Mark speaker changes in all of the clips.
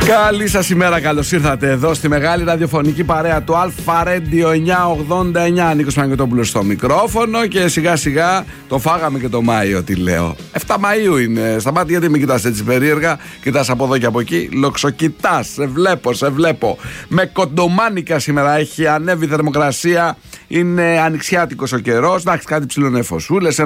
Speaker 1: Καλή σας ημέρα, καλώς ήρθατε εδώ στη μεγάλη ραδιοφωνική παρέα του Αλφα Radio 989. Νίκος Παναγιωτόπουλος στο μικρόφωνο και σιγά σιγά το φάγαμε και το Μάιο, τι λέω. 7 Μαΐου είναι. Σταμάτη, γιατί με κοιτάς έτσι περίεργα. Κοιτάς από εδώ και από εκεί. Λοξοκοιτάς, σε βλέπω. Με κοντομάνικα σήμερα έχει ανέβει η θερμοκρασία. Είναι ανοιξιάτικος ο καιρός. Εντάξει, κάτι ψιλονεφωσούλες.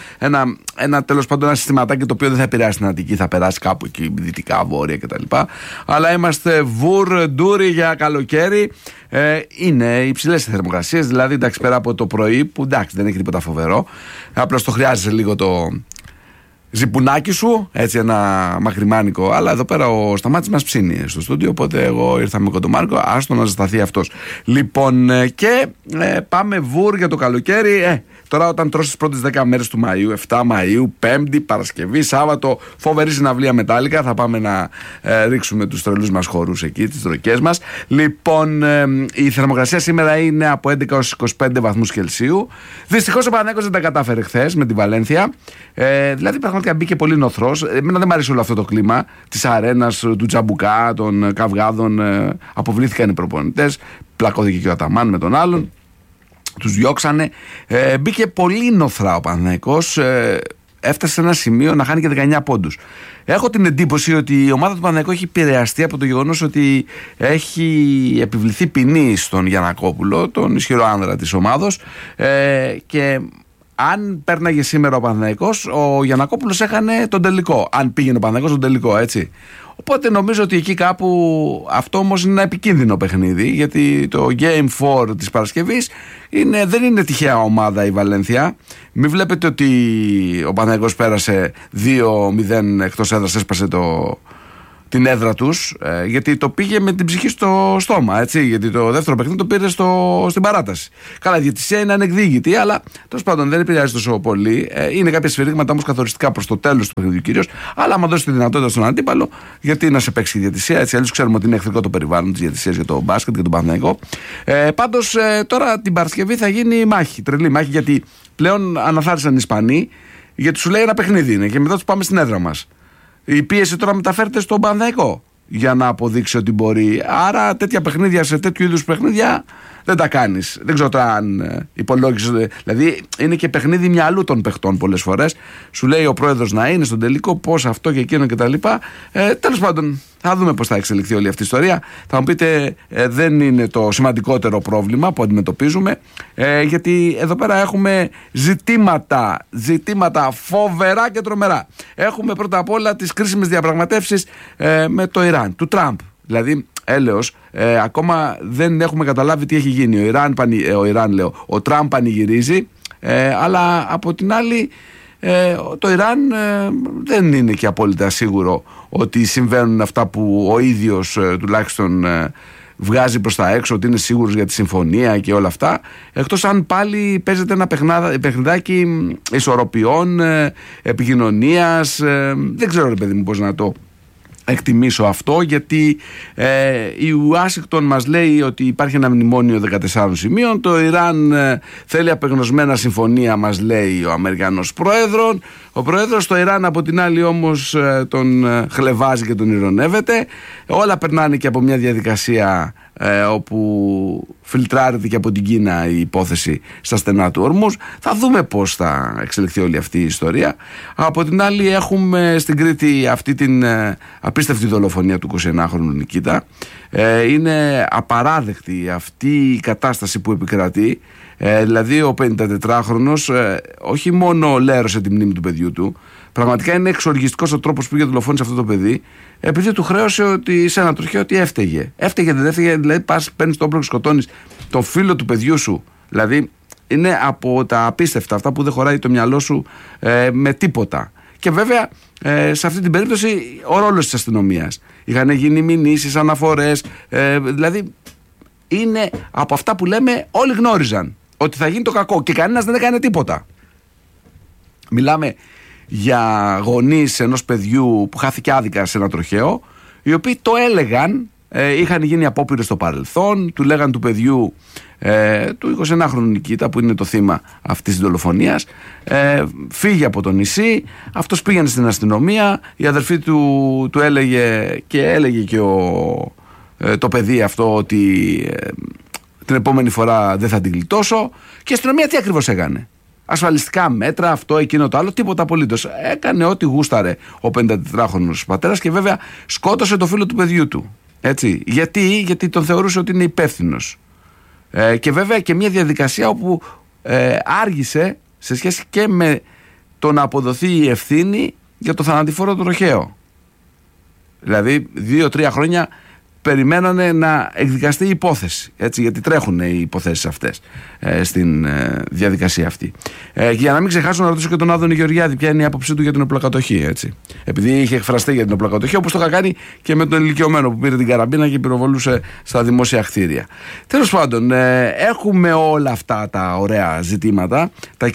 Speaker 1: Ένα τέλος πάντων ένα συστηματάκι το οποίο δεν θα επηρεάσει την Αττική, θα περάσει κάπου εκεί, δυτικά, βόρεια κτλ. Αλλά είμαστε ντούρι για καλοκαίρι. Είναι υψηλές οι θερμοκρασίες, δηλαδή εντάξει, πέρα από το πρωί που εντάξει δεν έχει τίποτα φοβερό. Απλώς το χρειάζεσαι λίγο το ζυπουνάκι σου, έτσι ένα μακριμάνικο. Αλλά εδώ πέρα ο Σταμάτης μας ψήνει στο στούντιο, οπότε εγώ ήρθα με κοντομάνικο, άστο να ζεσταθεί αυτός. Λοιπόν, και πάμε για το καλοκαίρι. Τώρα όταν τρως τις πρώτες 10 μέρες του Μαΐου, 7 Μαΐου, Πέμπτη, Παρασκευή, Σάββατο, φοβερή συναυλία Μετάλλικα, θα πάμε να ρίξουμε τους τρελούς μας χορούς εκεί, τις δροκές μας. Λοιπόν, η θερμοκρασία σήμερα είναι από 11 έως 25 βαθμούς Κελσίου. Δυστυχώς ο Παναθηναϊκός δεν τα κατάφερε χθες με τη Βαλένθια. Δηλαδή πραγματικά μπήκε πολύ νοθρός. Εμένα δεν μου αρέσει όλο αυτό το κλίμα της αρένας, του τσαμπουκά, των καυγάδων. Αποβλήθηκαν οι προπονητές, πλακώθηκε και ο Αταμάν με τον άλλον. Τους διώξανε. Μπήκε πολύ νοθρά ο Παναθηναϊκός. Έφτασε σε ένα σημείο να χάνει και 19 πόντους. Έχω την εντύπωση ότι η ομάδα του Παναθηναϊκού έχει επηρεαστεί από το γεγονός ότι έχει επιβληθεί ποινή στον Γιαννακόπουλο, τον ισχυρό άνδρα της ομάδος, και αν πέρναγε σήμερα ο Παναθηναϊκός, ο Γιαννακόπουλος έχανε τον τελικό. Αν πήγαινε ο Παναθηναϊκός στον τελικό, έτσι. Οπότε νομίζω ότι εκεί κάπου αυτό όμως είναι ένα επικίνδυνο παιχνίδι, γιατί το Game 4 της Παρασκευής δεν είναι τυχαία ομάδα η Βαλένθια. Μην βλέπετε ότι ο Παναθηναϊκός πέρασε 2-0 εκτός έδρας, έσπασε την έδρα τους, γιατί το πήγε με την ψυχή στο στόμα, έτσι, γιατί το δεύτερο παιχνίδι το πήρε στην παράταση. Καλά, η διαιτησία είναι ανεκδίκητη, αλλά τέλος πάντων δεν επηρεάζει τόσο πολύ. Είναι κάποια σφυρίγματα όμως καθοριστικά προς το τέλος του παιχνιδιού κυρίως, αλλά άμα δώσει τη δυνατότητα στον αντίπαλο, γιατί να σε παίξει η διαιτησία, έτσι, αλλιώς ξέρουμε ότι είναι εχθρικό το περιβάλλον της διαιτησίας για το μπάσκετ και τον Παναθηναϊκό. Πάντως τώρα την Παρασκευή θα γίνει μάχη, τρελή μάχη, γιατί πλέον αναθάρισαν οι Ισπανοί, γιατί σου λέει ένα παιχνίδι είναι και μετά τους πάμε στην έδρα μας. Η πίεση τώρα μεταφέρεται στον Παναθηναϊκό για να αποδείξει ότι μπορεί. Άρα τέτοια παιχνίδια, σε τέτοιου είδους παιχνίδια δεν τα κάνεις. Δεν ξέρω τώρα αν υπολόγισε. Δηλαδή είναι και παιχνίδι μυαλού των παιχτών πολλές φορές. Σου λέει ο πρόεδρος να είναι στον τελικό, πώς αυτό και εκείνο κτλ. Τέλος πάντων, θα δούμε πώς θα εξελιχθεί όλη αυτή η ιστορία. Θα μου πείτε, δεν είναι το σημαντικότερο πρόβλημα που αντιμετωπίζουμε, γιατί εδώ πέρα έχουμε ζητήματα φοβερά και τρομερά. Έχουμε πρώτα απ' όλα τις κρίσιμες διαπραγματεύσεις με το Ιράν, του Τραμπ. Δηλαδή, έλεος, ακόμα δεν έχουμε καταλάβει τι έχει γίνει. Ο Τραμπ πανηγυρίζει, αλλά από την άλλη το Ιράν δεν είναι και απόλυτα σίγουρο ότι συμβαίνουν αυτά που ο ίδιος τουλάχιστον βγάζει προς τα έξω, ότι είναι σίγουρος για τη συμφωνία και όλα αυτά, εκτός αν πάλι παίζεται ένα παιχνιδάκι ισορροπιών, επικοινωνίας. Δεν ξέρω, ρε παιδί μου, πώς να το εκτιμήσω αυτό, γιατί η Ουάσιγκτον μας λέει ότι υπάρχει ένα μνημόνιο 14 σημείων. Το Ιράν θέλει απεγνωσμένα συμφωνία, μας λέει ο Αμερικανός ο πρόεδρος. Το Ιράν από την άλλη όμως τον χλεβάζει και τον ειρωνεύεται. Όλα περνάνε και από μια διαδικασία όπου φιλτράρεται και από την Κίνα η υπόθεση στα στενά του Ορμούς. Θα δούμε πώς θα εξελιχθεί όλη αυτή η ιστορία. Από την άλλη έχουμε στην Κρήτη αυτή την απίστευτη δολοφονία του 21χρονου Νικήτα. Είναι απαράδεκτη αυτή η κατάσταση που επικρατεί. Δηλαδή ο 54χρονος όχι μόνο λέρωσε τη μνήμη του παιδιού του, πραγματικά είναι εξοργιστικός ο τρόπος που δολοφόνησε αυτό το παιδί, επειδή του χρέωσε ότι σε ένα τροχαίο ότι έφταιγε. Δεν έφταιγε, δηλαδή πας, παίρνεις το όπλο και σκοτώνεις τον φίλο του παιδιού σου. Δηλαδή είναι από τα απίστευτα αυτά που δεν χωράει το μυαλό σου με τίποτα. Και βέβαια σε αυτή την περίπτωση ο ρόλος της αστυνομίας. Είχαν γίνει μηνύσεις, αναφορές, δηλαδή είναι από αυτά που λέμε όλοι γνώριζαν ότι θα γίνει το κακό και κανένας δεν έκανε τίποτα. Μιλάμε για γονείς ενός παιδιού που χάθηκε άδικα σε ένα τροχαίο, οι οποίοι το έλεγαν Είχαν γίνει απόπειρες στο παρελθόν, του λέγαν του παιδιού, του 21χρονου Νικήτα, που είναι το θύμα αυτής της δολοφονίας, φύγε από το νησί. Αυτός πήγαινε στην αστυνομία, η αδερφή του έλεγε και το παιδί αυτό ότι την επόμενη φορά δεν θα την γλιτώσω. Και η αστυνομία τι ακριβώς έκανε? Ασφαλιστικά μέτρα, αυτό, εκείνο, το άλλο, τίποτα απολύτως. Έκανε ό,τι γούσταρε ο 54χρονος πατέρας και βέβαια σκότωσε το φίλο του παιδιού του. Έτσι. Γιατί τον θεωρούσε ότι είναι υπεύθυνος. Και βέβαια και μια διαδικασία όπου άργησε σε σχέση και με το να αποδοθεί η ευθύνη για το θανατηφόρο του τροχαίο. Δηλαδή 2-3 χρόνια περιμένανε να εκδικαστεί η υπόθεση, έτσι, γιατί τρέχουν οι υποθέσεις αυτές στην διαδικασία αυτή. Για να μην ξεχάσω να ρωτήσω και τον Άδωνη Γεωργιάδη ποια είναι η άποψή του για την οπλοκατοχή, έτσι. Επειδή είχε εκφραστεί για την οπλοκατοχή, όπως το είχα κάνει και με τον ηλικιωμένο που πήρε την καραμπίνα και πυροβολούσε στα δημόσια κτίρια. Τέλος πάντων, έχουμε όλα αυτά τα ωραία ζητήματα, τα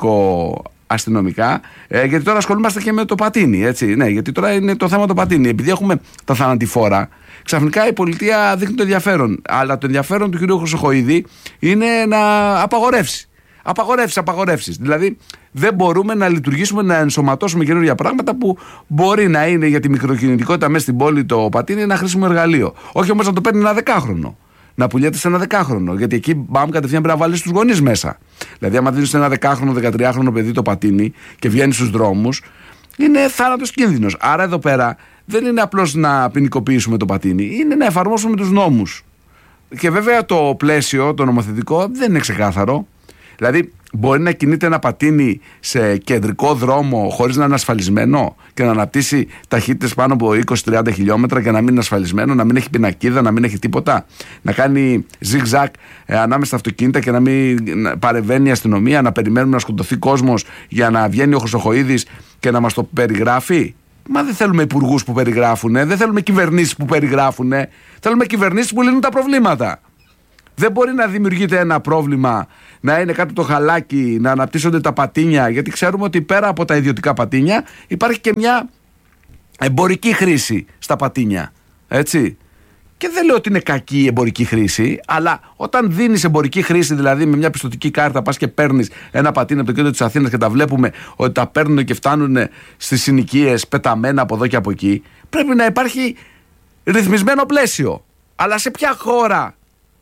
Speaker 1: κοινωνικο-αστυνομικά, γιατί τώρα ασχολούμαστε και με το πατίνι, έτσι. Ναι, γιατί τώρα είναι το θέμα το πατίνι. Επειδή έχουμε τα θανατηφόρα, ξαφνικά η πολιτεία δείχνει το ενδιαφέρον. Αλλά το ενδιαφέρον του κ. Χρυσοχοΐδη είναι να απαγορεύσει. Απαγορεύσεις. Δηλαδή δεν μπορούμε να λειτουργήσουμε, να ενσωματώσουμε καινούργια πράγματα που μπορεί να είναι για τη μικροκινητικότητα μέσα στην πόλη το πατίνι ένα χρήσιμο εργαλείο. Όχι όμως να το παίρνει ένα 10χρονο. Να πουλιέται σε ένα 10χρονο. Γιατί εκεί κατευθείαν πρέπει να βάλει τους γονείς μέσα. Δηλαδή, άμα δίνεις ένα 10χρονο, 13χρονο παιδί το πατίνι και βγαίνει στους δρόμους, είναι θάνατος κίνδυνος. Άρα εδώ πέρα δεν είναι απλώς να ποινικοποιήσουμε το πατίνι, είναι να εφαρμόσουμε τους νόμους. Και βέβαια το πλαίσιο, το νομοθετικό, δεν είναι ξεκάθαρο. Δηλαδή, μπορεί να κινείται ένα πατίνι σε κεντρικό δρόμο χωρίς να είναι ασφαλισμένο και να αναπτύσσει ταχύτητες πάνω από 20-30 χιλιόμετρα και να μην είναι ασφαλισμένο, να μην έχει πινακίδα, να μην έχει τίποτα. Να κάνει zigzag ανάμεσα στα αυτοκίνητα και να μην παρεμβαίνει η αστυνομία, να περιμένουμε να σκοτωθεί κόσμος για να βγαίνει ο Χρυσοχοΐδης και να μας το περιγράφει. Μα δεν θέλουμε υπουργούς που περιγράφουν, δεν θέλουμε κυβερνήσεις που περιγράφουν, θέλουμε κυβερνήσεις που λύνουν τα προβλήματα. Δεν μπορεί να δημιουργείται ένα πρόβλημα, να είναι κάτω το χαλάκι, να αναπτύσσονται τα πατίνια, γιατί ξέρουμε ότι πέρα από τα ιδιωτικά πατίνια υπάρχει και μια εμπορική χρήση στα πατίνια. Έτσι. Και δεν λέω ότι είναι κακή η εμπορική χρήση, αλλά όταν δίνεις εμπορική χρήση, δηλαδή με μια πιστωτική κάρτα, πας και παίρνεις ένα πατίνι από το κέντρο της Αθήνας και τα βλέπουμε ότι τα παίρνουν και φτάνουν στις συνοικίες πεταμένα από εδώ και από εκεί, πρέπει να υπάρχει ρυθμισμένο πλαίσιο. Αλλά σε ποια χώρα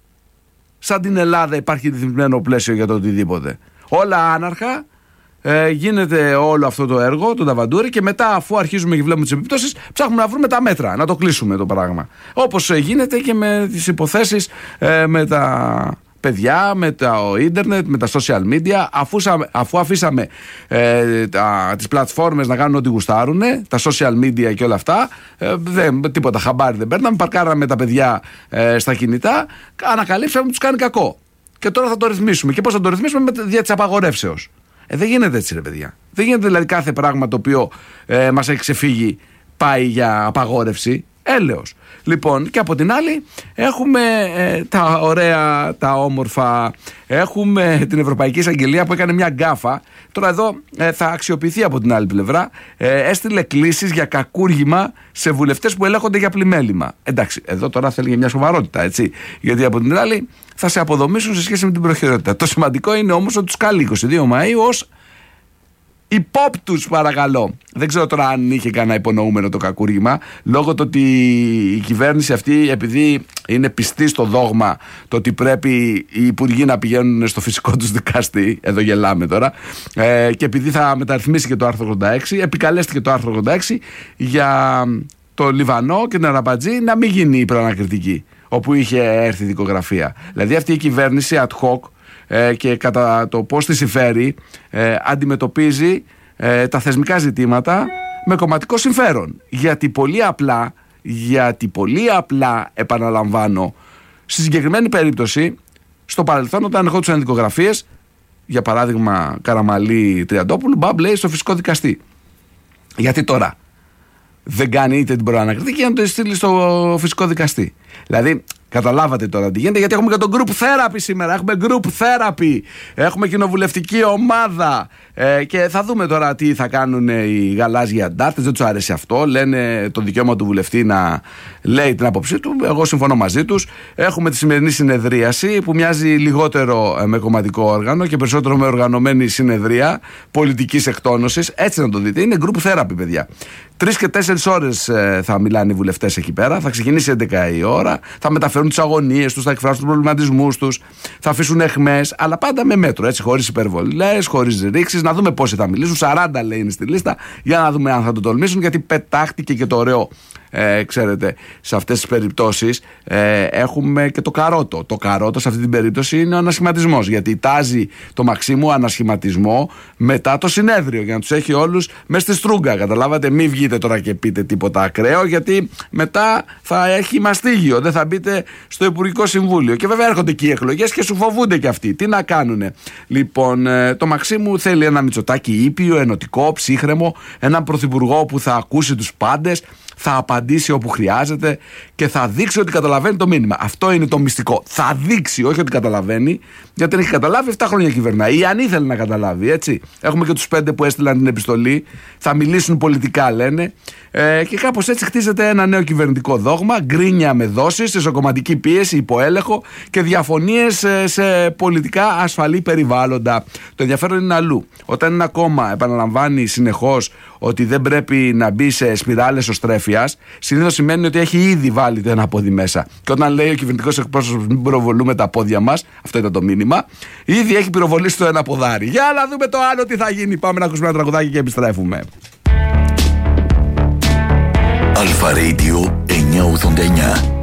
Speaker 1: σαν την Ελλάδα υπάρχει ρυθμισμένο πλαίσιο για το οτιδήποτε? Όλα άναρχα, γίνεται όλο αυτό το έργο, το ταβαντούρι, και μετά, αφού αρχίζουμε και βλέπουμε τις επιπτώσεις, ψάχνουμε να βρούμε τα μέτρα, να το κλείσουμε το πράγμα. Όπως γίνεται και με τις υποθέσεις με τα παιδιά, με το ίντερνετ, με τα social media. Αφού αφήσαμε τις πλατφόρμες να κάνουν ό,τι γουστάρουν, τα social media και όλα αυτά, τίποτα χαμπάρι δεν παίρναμε, παρκάραμε τα παιδιά στα κινητά, ανακαλύψαμε ότι τους κάνει κακό. Και τώρα θα το ρυθμίσουμε. Και πώς θα το ρυθμίσουμε? Δια της απαγορεύσεως. Δεν γίνεται έτσι, ρε παιδιά. Δεν γίνεται δηλαδή κάθε πράγμα το οποίο μας έχει ξεφύγει πάει για απαγόρευση. Έλεος. Λοιπόν, και από την άλλη έχουμε τα ωραία, τα όμορφα. Έχουμε την Ευρωπαϊκή Εισαγγελία που έκανε μια γκάφα. Τώρα εδώ θα αξιοποιηθεί από την άλλη πλευρά. Έστειλε κλήσεις για κακούργημα σε βουλευτές που ελέγχονται για πλημέλημα. Εντάξει, εδώ τώρα θέλει μια σοβαρότητα, έτσι. Γιατί από την άλλη θα σε αποδομήσουν σε σχέση με την προχειρότητα. Το σημαντικό είναι όμως ότι τους καλεί 22 Μαΐου ως υπόπτους, παρακαλώ. Δεν ξέρω τώρα αν είχε κανένα υπονοούμενο το κακούργημα, λόγω του ότι η κυβέρνηση αυτή, επειδή είναι πιστή στο δόγμα το ότι πρέπει οι υπουργοί να πηγαίνουν στο φυσικό τους δικαστή, εδώ γελάμε τώρα, και επειδή θα μεταρρυθμίσει και το άρθρο 86, επικαλέστηκε το άρθρο 86 για το Λιβανό και την Αραμπατζή να μην γίνει η προανακριτική, όπου είχε έρθει η δικογραφία. Δηλαδή αυτή η κυβέρνηση ad hoc και κατά το πώς τη συμφέρει αντιμετωπίζει τα θεσμικά ζητήματα με κομματικό συμφέρον. Γιατί πολύ απλά επαναλαμβάνω, στη συγκεκριμένη περίπτωση, στο παρελθόν όταν ερχόντουσαν δικογραφίες, για παράδειγμα Καραμαλή Τριαντόπουλου, μπαμπ λέει στο φυσικό δικαστή. Γιατί τώρα δεν κάνει είτε την προανακριτική για να το στείλει στο φυσικό δικαστή? Δηλαδή, Καταλάβατε τώρα τι γίνεται, γιατί έχουμε και το group therapy σήμερα. Έχουμε group therapy. Έχουμε κοινοβουλευτική ομάδα. Και θα δούμε τώρα τι θα κάνουν οι γαλάζιοι αντάρτες. Δεν τους αρέσει αυτό. Λένε το δικαίωμα του βουλευτή να λέει την άποψή του. Εγώ συμφωνώ μαζί τους. Έχουμε τη σημερινή συνεδρίαση που μοιάζει λιγότερο με κομματικό όργανο και περισσότερο με οργανωμένη συνεδρία πολιτικής εκτόνωσης. Έτσι να το δείτε. Είναι group therapy, παιδιά. 3 και 4 ώρες θα μιλάνε οι βουλευτές εκεί πέρα. Θα ξεκινήσει 11 η ώρα. Θα μεταφέρουν τις αγωνίες τους, θα εκφράσουν τους προβληματισμούς τους, θα αφήσουν εχμές, αλλά πάντα με μέτρο. Έτσι, χωρίς υπερβολές, χωρίς ρήξεις. Να δούμε πόσοι θα μιλήσουν. 40 λέει είναι στη λίστα. Για να δούμε αν θα το τολμήσουν, γιατί πετάχτηκε και το ωραίο. Ξέρετε, σε αυτές τις περιπτώσεις έχουμε και το καρότο. Το καρότο σε αυτή την περίπτωση είναι ο ανασχηματισμός, γιατί τάζει το Μαξίμου ανασχηματισμό μετά το συνέδριο για να τους έχει όλους μες στη στρούγκα. Καταλάβατε, μην βγείτε τώρα και πείτε τίποτα ακραίο, γιατί μετά θα έχει μαστίγιο, δεν θα μπείτε στο Υπουργικό Συμβούλιο. Και βέβαια έρχονται και οι εκλογές και σου φοβούνται και αυτοί. Τι να κάνουνε. Λοιπόν, το Μαξίμου θέλει ένα Μητσοτάκη ήπιο, ενωτικό, ψύχρεμο, έναν πρωθυπουργό που θα ακούσει τους πάντες, θα απαντήσει όπου χρειάζεται και θα δείξει ότι καταλαβαίνει το μήνυμα. Αυτό είναι το μυστικό. Θα δείξει, όχι ότι καταλαβαίνει, γιατί δεν έχει καταλάβει, 7 χρόνια κυβερνάει. Ή αν ήθελε να καταλάβει, έτσι. Έχουμε και τους 5 που έστειλαν την επιστολή. Θα μιλήσουν πολιτικά, λένε. Και κάπως έτσι χτίζεται ένα νέο κυβερνητικό δόγμα. Γκρίνια με δόσεις, εσωκομματική πίεση, υποέλεγχο και διαφωνίες σε πολιτικά ασφαλή περιβάλλοντα. Το ενδιαφέρον είναι αλλού. Όταν ένα κόμμα επαναλαμβάνει συνεχώς ότι δεν πρέπει να μπει σε σπιράλες οστρέφειας, συνήθως σημαίνει ότι έχει ήδη βάλει το ένα πόδι μέσα. Και όταν λέει ο κυβερνητικός εκπρόσωπος μην πυροβολούμε τα πόδια μας, αυτό ήταν το μήνυμα, ήδη έχει πυροβολήσει το ένα ποδάρι. Για να δούμε το άλλο τι θα γίνει. Πάμε να ακούσουμε ένα τραγουδάκι και επιστρέφουμε.
Speaker 2: Αλφα Radio 989.